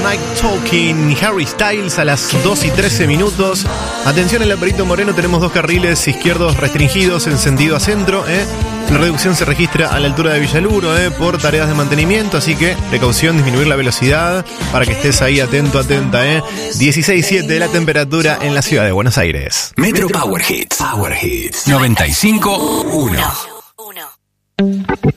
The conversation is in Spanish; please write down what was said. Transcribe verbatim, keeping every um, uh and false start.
Night Talking, Harry Styles a las dos y trece minutos. Atención en la Perito Moreno, tenemos dos carriles izquierdos restringidos en sentido a centro, ¿eh? La reducción se registra a la altura de Villaluro, ¿eh? Por tareas de mantenimiento, así que precaución, disminuir la velocidad para que estés ahí atento, atenta, ¿eh? dieciséis coma siete la temperatura en la ciudad de Buenos Aires. Metro Power Hits. Power Hits. noventa y cinco uno.